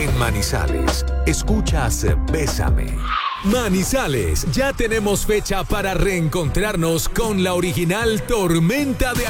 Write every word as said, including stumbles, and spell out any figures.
En Manizales, escuchas Bésame. Manizales, ya tenemos fecha para reencontrarnos con la original Tormenta de